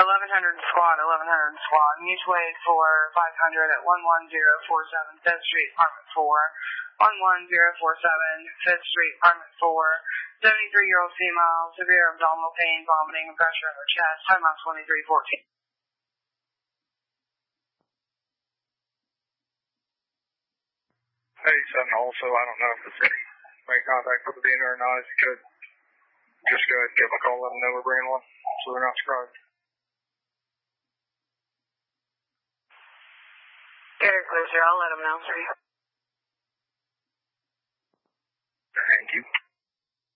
1100 squad, 1100 squad. Mutual for 500 at 11047 5th Street, Apartment 4. 11047 5th Street, Apartment 4. 73-year-old female, severe abdominal pain, vomiting, and pressure in her chest. Time on 2314. Hey, son, also, I don't know if the city made contact with the DNR or not. If you could, just go ahead and give them a call, let them know we're bringing one, so they're not surprised. Very clear, sir. I'll let them know, sir.